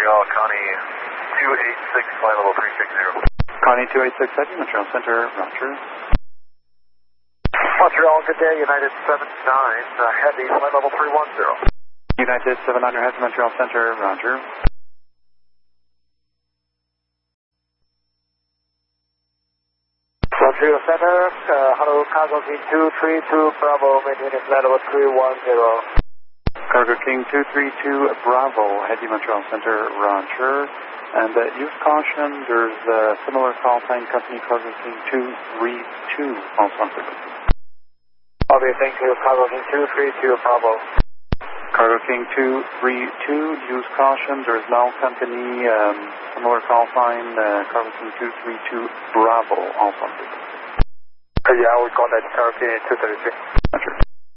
Montreal, Connie 286, flight level 360. Connie 286, Heavy, Montreal Center, Roger. Montreal, good day, United 79, Heavy, flight level 310. United 79, Heavy, Montreal Center, Roger. Montreal Center, hello, Cargo King 232, Bravo, maintaining flight level 310. Cargo King 232, Bravo, Heavy, Montreal Center, Roger. And use caution, there's a similar call sign, company Cargo King 232, also on frequency. Okay, thank you, Cargo King 232, Bravo. Cargo King 232, use caution, there's now company, similar call sign, Cargo King 232, Bravo, also on frequency. Yeah, we contact Cargo King 233. Roger.